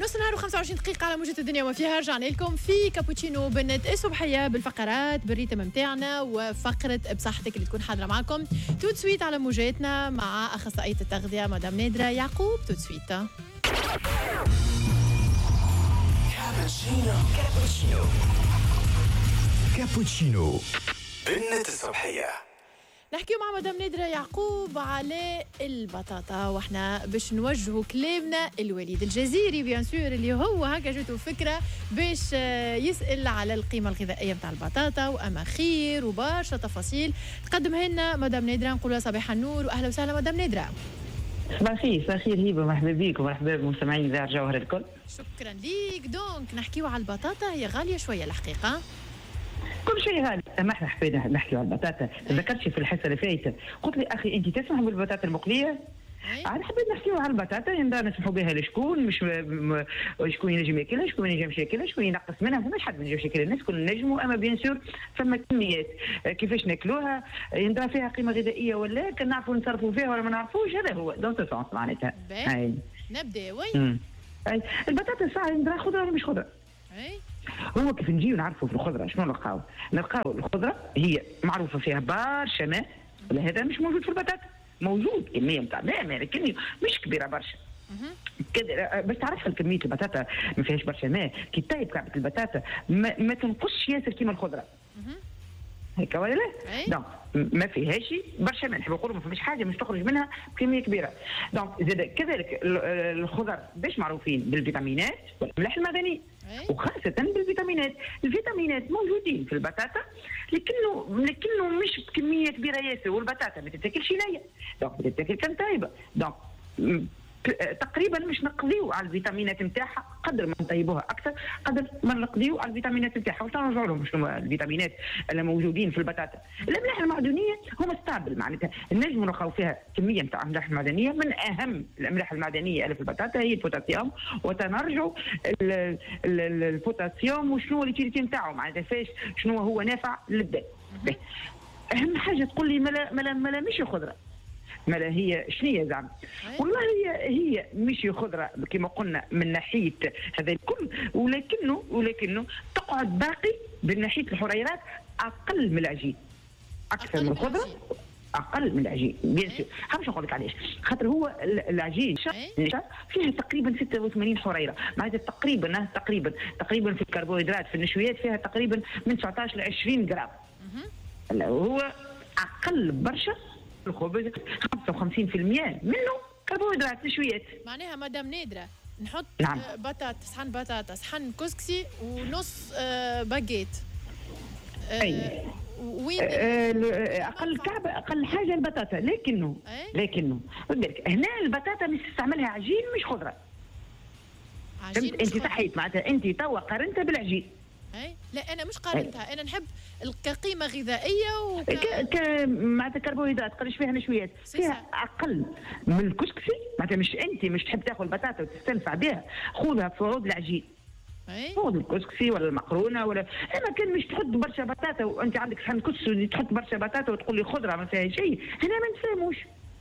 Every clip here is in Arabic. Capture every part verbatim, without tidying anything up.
نص نهار وخمسة وعشرين دقيقة على موجة الدنيا وما فيها. رجعنا لكم في كابوتشينو بالنت الصبحية بالفقرات بالريتم متاعنا وفقرة بصحتك اللي تكون حاضرة معكم توت سويت على موجاتنا مع أخصائية التغذية مدام نادرة يعقوب. توت سويت كابوتشينو كابوتشينو كابوتشينو بالنت الصبحية. نحكي مع مدام نادرة يعقوب على البطاطا واحنا باش نوجهوا كلامنا الوليد الجزيري بيان سور اللي هو هكا جاته فكرة باش يسأل على القيمة الغذائية متاع البطاطا وأماخير وبرشا تفاصيل تقدمها لنا مدام نادرة. نقولها صباح النور وأهلا وسهلا مدام نادرة. صباح الخير. صباح الخير هبه، مرحبا بيك ومرحبا بمستمعين إذاعة الجوهر الكل. شكرا ليك. دونك نحكيو على البطاطا، هي غالية شوية الحقيقة. كل شيء غالي. ما احنا حبينا نحكي على البطاطا. ذكرتش في الحصه اللي فاتت قلت لي اخي انت تسمح بالبطاطا المقليه؟ انا حبيت نحكيو على البطاطا يندا نسمحوا بها لشكون مش م... شكون ينجم ياكلها شكون ما ينجمش ياكلها شكون ينقص منها. فماش حد ما ينجمش ياكلها، الناس كل نجموا. اما بيان سور فما كميات كيفاش ناكلوها يندا فيها قيمه غذائيه ولا كان نعرفوا نصرفوا فيها ولا ما نعرفوش. هذا هو دون سو سونس معناتها. اي نبدا وي اي البطاطا صح يندا خضره ولا مش خضره؟ اي هو كيف نجيو نعرفوا في الخضره شنو نلقاو؟ نلقاو الخضره هي معروفه فيها برشا ماء، هذا مش موجود في البطاطا. موجود كميه نتاع ماء لكن مش كبيره برشا. كده باش تعرف الكميه البطاطا ما فيهاش برشا ماء. كي طيب كعبه البطاطا ما, ما تنقصش ياسر كيما الخضره هيك ولا لا؟ دونك ما فيهاش برشا ماء. نحب نقول ما فماش حاجه مش تخرج منها بكميه كبيره. دونك زاد كذلك الخضر باش معروفين بالفيتامينات والاملاح المعدنيه وخاصه بالفيتامينات. الفيتامينات موجودين في البطاطا لكنه لكنه مش بكميه كبيره ياسر. والبطاطا ما تتاكلش نيه، دونك تتاكل كان طايبه. دونك تقريبا مش نقضيو على الفيتامينات نتاعها قدر ما نطيبوها اكثر قدر ما نقضيو على الفيتامينات نتاعها. واش نرجعوا لهم شنو الفيتامينات اللي موجودين في البطاطا؟ الاملاح المعدنيه هما ستابل معناتها نجموا نلقاو فيها كميه نتاع املاح معدنيه. من اهم الاملاح المعدنيه اللي في البطاطا هي البوتاسيوم. وتنرجعوا البوتاسيوم وشنو اليوتيليتي نتاعو معناتها فاش شنو هو نافع للدم. اهم حاجه تقول لي ملا ملا ملا مش خضره مالا هي شنية زعما؟ والله هي هي مش خضره كما قلنا من ناحيه هذا الكل، ولكنه ولكنه تقعد باقي من ناحيه الحريرات اقل من العجين. اكثر من الخضره اقل من العجين بيان سور. باش نقول لك علاش؟ خاطر هو العجين فيها تقريبا ستة وثمانين حريره معناتها تقريبا تقريبا تقريبا في الكربوهيدرات في النشويات فيها تقريبا من تسعطاش ل عشرين جرام. هو اقل برشا. الخبز خمسة وخمسين بالمئة منه كربوهيدرات نشويات. معناها مدام نادرة نحط نعم. بطاطا صحن بطاطا صحن كسكسي ونص باجيت. اي وين اقل كعبه اقل حاجه البطاطا. لكنه أي؟ لكنه بالك هنا البطاطا مش تستعملها عجين مش خضره. عجين انت صحيت معناتها انت توا قارنتها بالعجين. اي لا انا مش قارنتها. أي. انا نحب كقيمه غذائيه وك ك معناتها كربوهيدرات قريش فيها نشويات فيها اقل من الكسكسي معناتها. مش انت مش تحب تاكل بطاطا وتستنفع بها خذها في عود العجين. اي خذ الكسكسي ولا المقرونه ولا اما كان مش تحط برشا بطاطا وانت عندك صحن كسكسي تحط برشا بطاطا وتقول لي خضره ما فيها شيء. هنا ما نفهموش.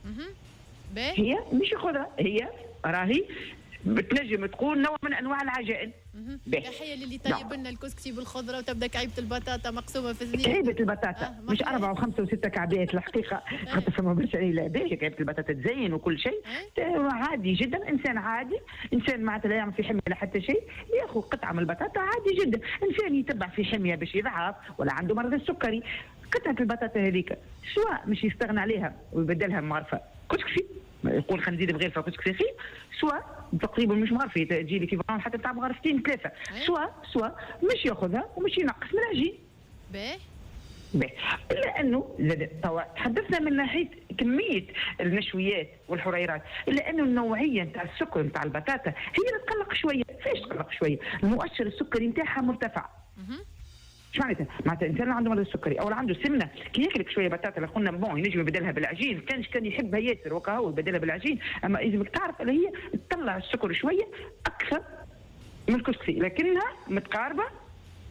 هي مش خضره هي راهي بتنجم تكون نوع من انواع العجائن. تحيه للي طيب لنا الكسكسي بالخضره وتبدا كعيبه البطاطا مقسومه في اثنين. كعيبه البطاطا آه مش اربعه وخمسه وسته كعبات الحقيقه. خاطر فما برشا لا باهي كعيبه البطاطا تزين وكل شيء. عادي جدا انسان عادي انسان معناتها لا يعمل في حميه لا حتى شيء ياخذ قطعه من البطاطا عادي جدا. انسان يتبع في حميه باش يضعف ولا عنده مرض السكري قطعه البطاطا هذيك سواء مش يستغنى عليها ويبدلها بمغرفه كسكسي يقول خلينا نزيد بغير فكسكسي خير سواء تقريبا مش مغرفه تجي لي كيفون حتى تاع مغرفتين ثلاثه سواء سواء مش ياخذها ومش ينقص من العجين. باهي باهي الا انه توا تحدثنا من ناحيه كميه النشويات والحريرات الا انه النوعيه نتاع السكر نتاع البطاطا هي اللي تقلق شويه. فاش تقلق شويه؟ المؤشر السكري نتاعها مرتفع. اش معناتها؟ معناتها الانسان اللي عنده مرض السكري او اللي عنده سمنه كي ياكلك شويه بطاطا اللي قلنا بون ينجم يبدلها بالعجين كانش كان يحبها ياسر وكا هو يبدلها بالعجين. اما لازمك تعرف اللي هي تطلع السكر شويه اكثر من الكسكسي لكنها متقاربه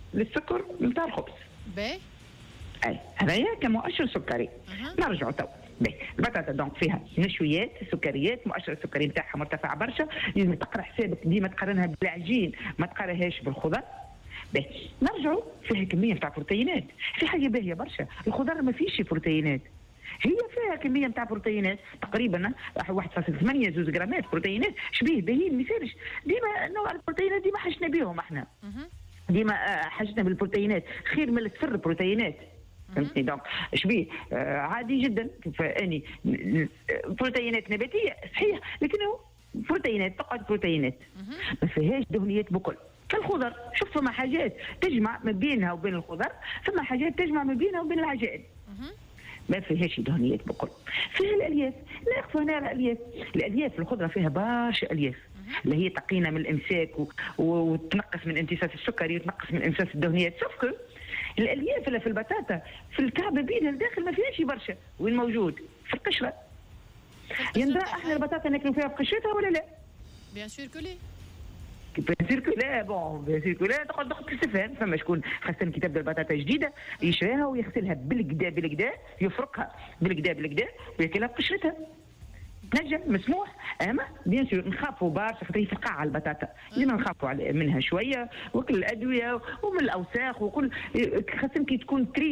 للسكر نتاع الخبز. باهي اي هذايا كمؤشر سكري. أه. نرجعوا تو البطاطا دونك فيها نشويات، سكريات، مؤشر السكري نتاعها مرتفع برشا، لازم تقرا حسابك ديما تقارنها بالعجين ما تقارنهاش بالخضر. باهي نرجعوا فيها كميه نتاع بروتينات، في حاجه باهيه برشا، الخضر ما فيش بروتينات، هي فيها كميه نتاع بروتينات تقريبا واحد فاصلة ثمانية زوز جرامات بروتينات، شبيه باهيين ما يسالش، ديما نوع البروتينات ديما حاجتنا بهم احنا، ديما حاجتنا بالبروتينات خير من الصفر بروتينات، فهمتني؟ دونك شبيه آه عادي جدا، فاني بروتينات نباتيه صحيح، لكنه بروتينات تقعد بروتينات ما فيهاش دهنيات بكل كالخضر. شوف فما حاجات تجمع ما بينها وبين الخضر، فما حاجات تجمع ما بينها وبين العجائن ما فيهاش دهنيات بكل. فيها الالياف، لا يخفى هنا الالياف، الالياف الخضره فيها برشا الياف اللي هي تقينا من الامساك و... وتنقص من امتصاص السكري وتنقص من امتصاص الدهنيات. شوف الالياف اللي في البطاطا في الكعبه بينها الداخل ما فيهاش برشا، وين موجود؟ في القشره. يندرى احنا البطاطا ناكلوا فيها بقشرتها ولا لا؟ بيان سور كو لي بيان سور كو لا، بون بيان سور كو لا، تقعد تاخذ في السفان، فما شكون خاصة كي تبدا البطاطا جديده يشريها ويغسلها بالكدا بالكدا، يفركها بالكدا بالكدا وياكلها بقشرتها. نجم مسموح، اما بيان سور نخافوا برشا خاطر يفقع البطاطا، ديما نخافوا منها شويه، وكل الادويه ومن الاوساخ وكل خاصة كي تكون تري